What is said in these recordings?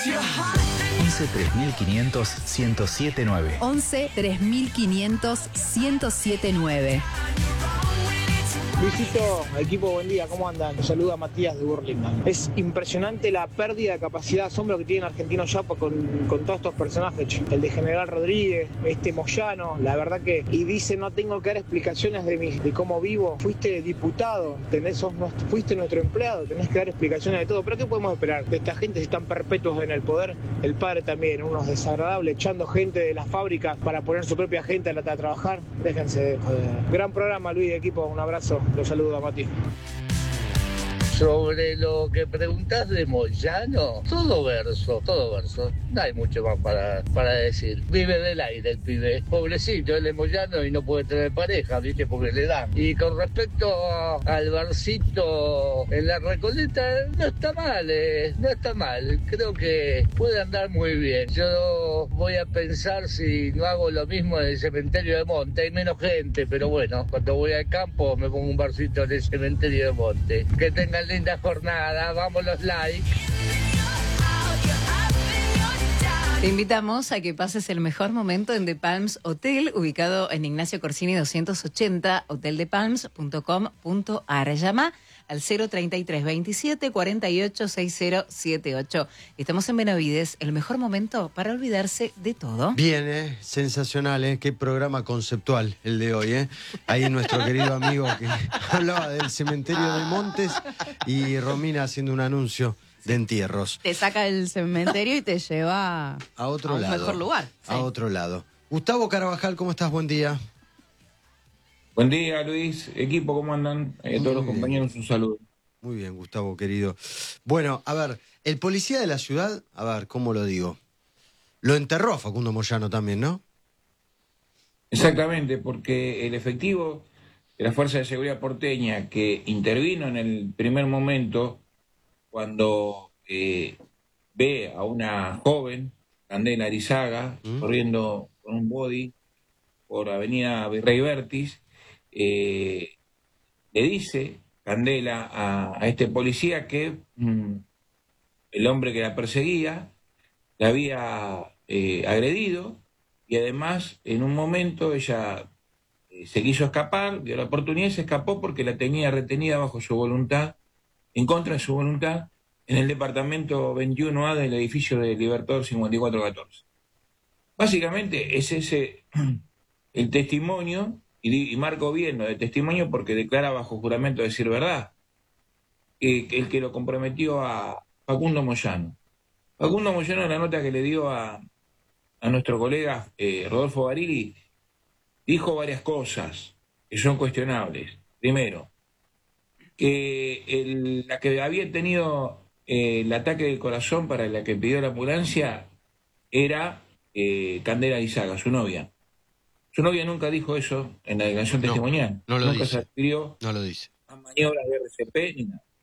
11 3500 1079. 11 3500 1079. Luisito, equipo, buen día, ¿cómo andan? Los saluda Matías de Burlingame. Es impresionante la pérdida de capacidad de asombro que tiene Argentino Japa con todos estos personajes. El de General Rodríguez, Moyano, la verdad que... Y dice, no tengo que dar explicaciones de cómo vivo. Fuiste diputado, fuiste nuestro empleado, tenés que dar explicaciones de todo. ¿Pero qué podemos esperar de esta gente si están perpetuos en el poder? El padre también, unos desagradables, echando gente de las fábricas para poner su propia gente a trabajar. Déjense de joder. Gran programa, Luis, equipo, un abrazo. Los saludo a Mati. Sobre lo que preguntás de Moyano, todo verso. No hay mucho más para decir. Vive del aire el pibe. Pobrecito, él es Moyano y no puede tener pareja, ¿viste? Porque le dan. Y con respecto al barcito en la Recoleta, no está mal. Creo que puede andar muy bien. Yo voy a pensar si no hago lo mismo en el cementerio de Monte. Hay menos gente, pero bueno, cuando voy al campo me pongo un barcito en el cementerio de Monte. Que tengan linda jornada, vamos los likes. Te invitamos a que pases el mejor momento en The Palms Hotel, ubicado en Ignacio Corsini 280, hoteldepalms.com.ar. Llama al 033 27 48 6078. Estamos en Benavides, el mejor momento para olvidarse de todo. Bien, sensacional, qué programa conceptual el de hoy. Ahí nuestro querido amigo que hablaba del cementerio de Montes y Romina haciendo un anuncio de entierros. Te saca del cementerio y te lleva a otro un lado, mejor lugar. A otro lado. Gustavo Carabajal, ¿cómo estás? Buen día. Buen día, Luis. Equipo, ¿cómo andan? Todos los compañeros, un saludo. Muy bien, Gustavo, querido. Bueno, a ver, el policía de la ciudad, a ver, ¿cómo lo digo? Lo enterró a Facundo Moyano también, ¿no? Exactamente, porque el efectivo de la Fuerza de Seguridad porteña que intervino en el primer momento cuando ve a una joven, Candela Arizaga, corriendo con un body por Avenida Virrey Bertis, le dice Candela a este policía que el hombre que la perseguía la había agredido y además en un momento ella se quiso escapar, vio la oportunidad y se escapó porque la tenía retenida bajo su voluntad, en contra de su voluntad, en el departamento 21A del edificio de Libertador 5414. Básicamente es ese el testimonio, y marco bien lo de testimonio porque declara bajo juramento decir verdad, el que lo comprometió a Facundo Moyano. Facundo Moyano, en la nota que le dio a nuestro colega Rodolfo Barili, dijo varias cosas que son cuestionables. Primero, que la que había tenido el ataque del corazón para la que pidió la ambulancia era Candela Arizaga, su novia. Su novia nunca dijo eso en la declaración testimonial. No lo nunca dice. Se refirió no lo dice. a maniobras de RCP ni nada.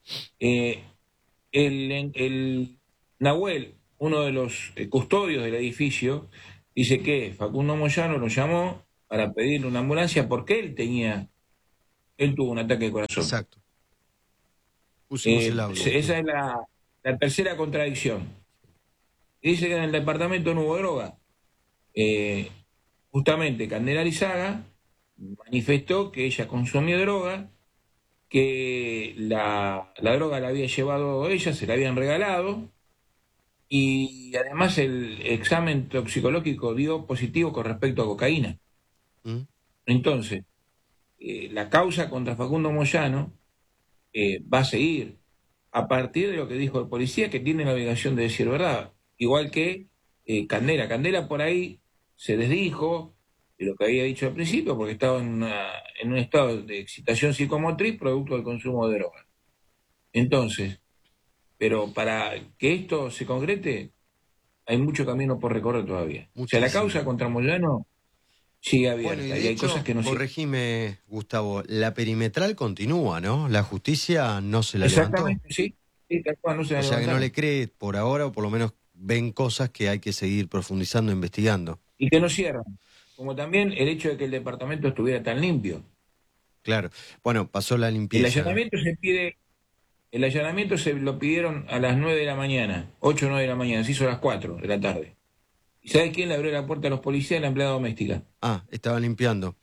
El Nahuel, uno de los custodios del edificio, dice que Facundo Moyano lo llamó para pedirle una ambulancia porque él tuvo un ataque de corazón. Exacto. Pusimos el audio. Esa es la tercera contradicción. Dice que en el departamento no hubo droga. Justamente Candela Arizaga manifestó que ella consumió droga, que la droga la había llevado ella, se la habían regalado, y además el examen toxicológico dio positivo con respecto a cocaína. Entonces, la causa contra Facundo Moyano va a seguir a partir de lo que dijo el policía, que tiene la obligación de decir verdad, igual que Candela. Candela por ahí se desdijo de lo que había dicho al principio porque estaba en un estado de excitación psicomotriz producto del consumo de drogas. Entonces, pero para que esto se concrete hay mucho camino por recorrer todavía. Muchísimo. O sea, la causa contra Moyano sigue abierta. Bueno, y y de hay hecho, cosas que no corregime, Gustavo, la perimetral continúa, ¿no? La justicia no se la Exactamente, levantó. sí. Tal cual, no se la O sea, que levantaron. no le cree por ahora, o por lo menos ven cosas que hay que seguir profundizando, investigando. Y que no cierran. Como también el hecho de que el departamento estuviera tan limpio. Claro. Bueno, pasó la El limpieza. allanamiento se pide El allanamiento se lo pidieron a las 9 de la mañana, 8 o 9 de la mañana, se hizo a las 4 de la tarde. ¿Y sabes quién le abrió la puerta a los policías? La empleada doméstica. Ah, estaba limpiando.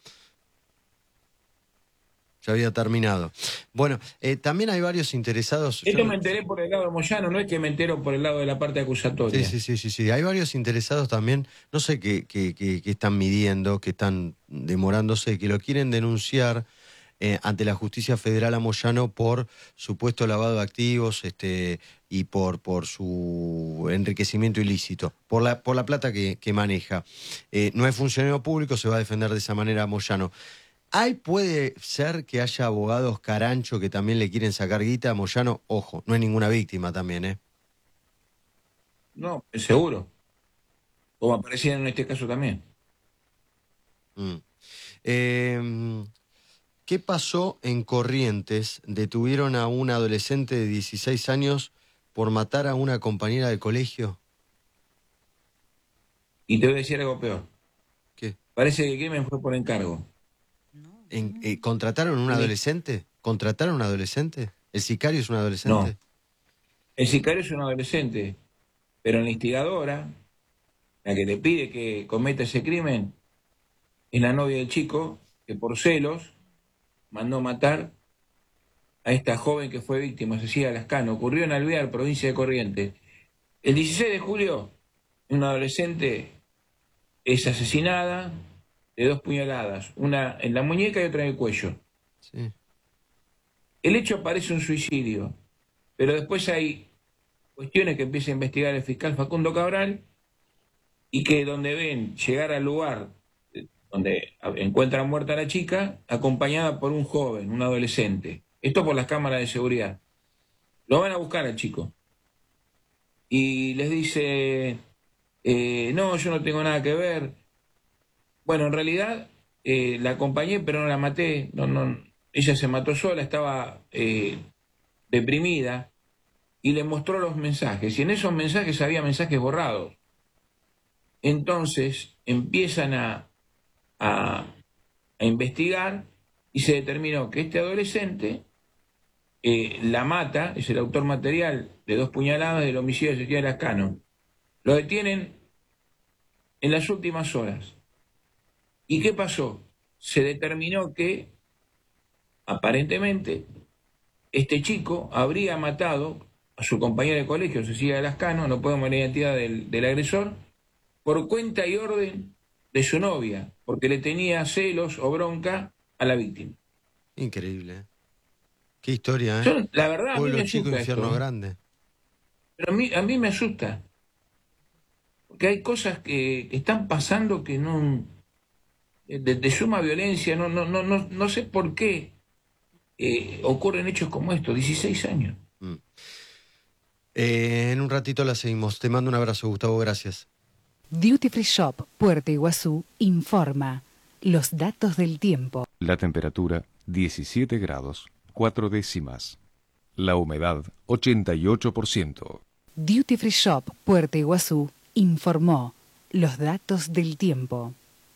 Ya había terminado. Bueno, también hay varios interesados. Esto me enteré por el lado de Moyano, no es que me entero por el lado de la parte acusatoria. Sí. Hay varios interesados también, no sé qué están midiendo, que están demorándose, que lo quieren denunciar ante la Justicia Federal a Moyano por supuesto lavado de activos y por su enriquecimiento ilícito, por la plata que maneja. No es funcionario público, se va a defender de esa manera a Moyano. Puede ser que haya abogados carancho que también le quieren sacar guita a Moyano. Ojo, no es ninguna víctima también, ¿eh? No, seguro. Como aparecían en este caso también. ¿Qué pasó en Corrientes? Detuvieron a un adolescente de 16 años por matar a una compañera de colegio. Y te voy a decir algo peor. ¿Qué? Parece que el crimen fue por encargo. ¿Contrataron a un adolescente? ¿Contrataron a un adolescente? ¿El sicario es un adolescente? No. El sicario es un adolescente, pero la instigadora, la que le pide que cometa ese crimen, es la novia del chico que por celos mandó matar a esta joven que fue víctima, Cecilia Lascano. Ocurrió en Alvear, provincia de Corrientes. El 16 de julio, una adolescente es asesinada de 2 puñaladas, una en la muñeca y otra en el cuello. Sí. El hecho parece un suicidio, pero después hay cuestiones que empieza a investigar el fiscal Facundo Cabral y que donde ven llegar al lugar donde encuentran muerta a la chica, acompañada por un joven, un adolescente. Esto por las cámaras de seguridad. Lo van a buscar al chico. Y les dice, no, yo no tengo nada que ver. Bueno, en realidad la acompañé, pero no la maté. No, ella se mató sola, estaba deprimida, y le mostró los mensajes. Y en esos mensajes había mensajes borrados. Entonces empiezan a investigar y se determinó que este adolescente la mata, es el autor material de 2 puñaladas del homicidio de Cecilia Lascano. Lo detienen en las últimas horas. ¿Y qué pasó? Se determinó que aparentemente este chico habría matado a su compañera de colegio, Cecilia Lascano, no podemos ver la identidad del agresor, por cuenta y orden de su novia, porque le tenía celos o bronca a la víctima. Increíble, ¿eh? Qué historia, ¿eh? La verdad, Pueblo a mí me chico, asusta infierno esto. grande. Pero a mí me asusta. Porque hay cosas que están pasando que no... De suma violencia, no sé por qué ocurren hechos como estos, 16 años. En un ratito la seguimos. Te mando un abrazo, Gustavo, gracias. Duty Free Shop Puerto Iguazú informa los datos del tiempo. La temperatura 17 grados, 4 décimas. La humedad 88%. Duty Free Shop Puerto Iguazú informó los datos del tiempo.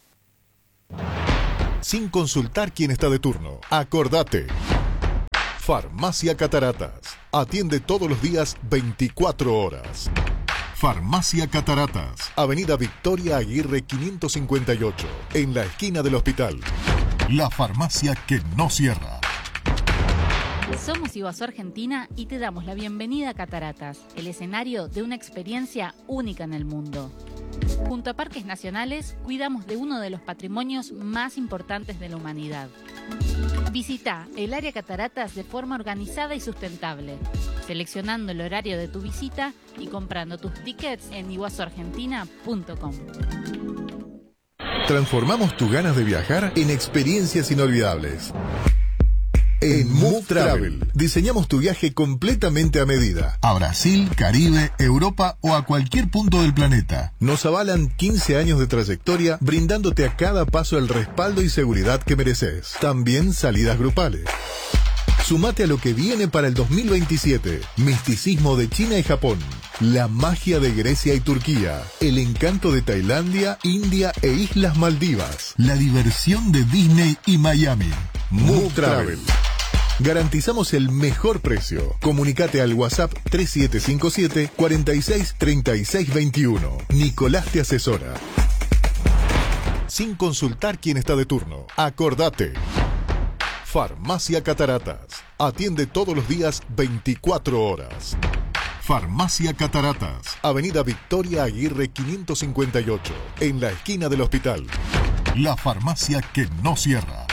Sin consultar quién está de turno, acordate. Farmacia Cataratas. Atiende todos los días 24 horas. Farmacia Cataratas, Avenida Victoria Aguirre 558, en la esquina del hospital. La farmacia que no cierra. Somos Iguazú Argentina y te damos la bienvenida a Cataratas, el escenario de una experiencia única en el mundo. Junto a Parques Nacionales, cuidamos de uno de los patrimonios más importantes de la humanidad. Visita el área Cataratas de forma organizada y sustentable, seleccionando el horario de tu visita y comprando tus tickets en iguazuargentina.com. Transformamos tus ganas de viajar en experiencias inolvidables. En Move Travel diseñamos tu viaje completamente a medida. A Brasil, Caribe, Europa o a cualquier punto del planeta. Nos avalan 15 años de trayectoria, brindándote a cada paso el respaldo y seguridad que mereces. También salidas grupales. Sumate a lo que viene para el 2027. Misticismo de China y Japón. La magia de Grecia y Turquía. El encanto de Tailandia, India e Islas Maldivas. La diversión de Disney y Miami. Move Travel. Garantizamos el mejor precio. Comunicate al WhatsApp 3757 46 36 21. Nicolás te asesora. Sin consultar quién está de turno. Acordate. Farmacia Cataratas. Atiende todos los días 24 horas. Farmacia Cataratas. Avenida Victoria Aguirre 558. En la esquina del hospital. La farmacia que no cierra.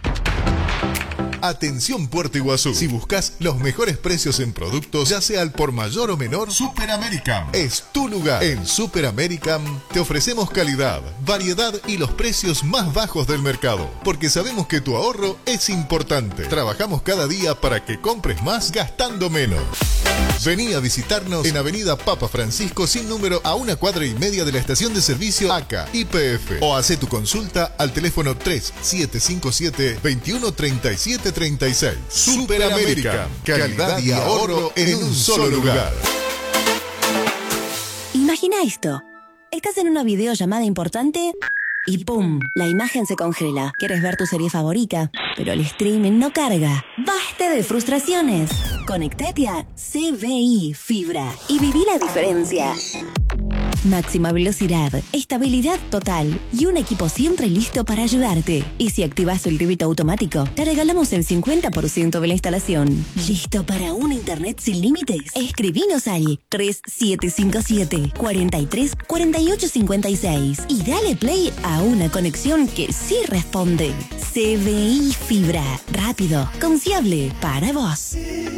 Atención Puerto Iguazú. Si buscas los mejores precios en productos, ya sea al por mayor o menor, Super American es tu lugar. En Super American te ofrecemos calidad, variedad y los precios más bajos del mercado, porque sabemos que tu ahorro es importante. Trabajamos cada día para que compres más gastando menos. Vení a visitarnos en Avenida Papa Francisco sin número a 1,5 cuadras de la estación de servicio ACA YPF o hace tu consulta al teléfono 3757 2137 36. Super American, calidad y ahorro en un solo lugar. Imagina esto. Estás en una videollamada importante y ¡pum! La imagen se congela. Quieres ver tu serie favorita, pero el streaming no carga. ¡Basta de frustraciones! Conectate a CBI Fibra y viví la diferencia. Máxima velocidad, estabilidad total y un equipo siempre listo para ayudarte. Y si activas el débito automático, te regalamos el 50% de la instalación. ¿Listo para un internet sin límites? Escribinos al 3757 43 48 56 y dale play a una conexión que sí responde. CBI Fibra, rápido, confiable, para vos.